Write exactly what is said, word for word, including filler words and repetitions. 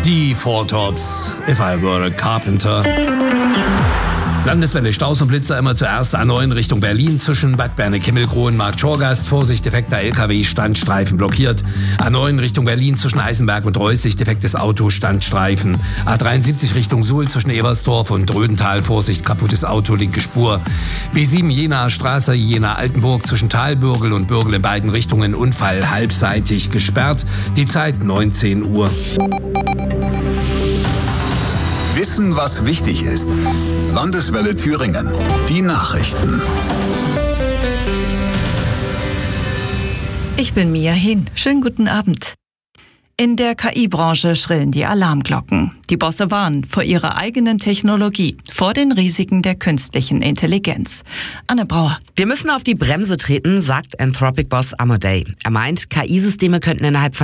Die Four Tops, If I Were a Carpenter. Landeswelle, Staus und Blitzer immer zuerst A neun Richtung Berlin zwischen Bad Bernek-Himmelkroh und Markt Schorgast. Vorsicht, defekter L K W, Standstreifen blockiert. A neun Richtung Berlin zwischen Eisenberg und Reußig, defektes Auto, Standstreifen. A dreiundsiebzig Richtung Suhl zwischen Ebersdorf und Rödental, Vorsicht, kaputtes Auto, linke Spur. B sieben Jenaer Straße, Jena-Altenburg zwischen Talbürgel und Bürgel in beiden Richtungen, Unfall halbseitig gesperrt. Die Zeit neunzehn Uhr. Wissen, was wichtig ist. Landeswelle Thüringen. Die Nachrichten. Ich bin Mia Hin. Schönen guten Abend. In der K I-Branche schrillen die Alarmglocken. Die Bosse warnen vor ihrer eigenen Technologie, vor den Risiken der künstlichen Intelligenz. Anne Brauer. Wir müssen auf die Bremse treten, sagt Anthropic-Boss Amodei. Er meint, K I-Systeme könnten innerhalb von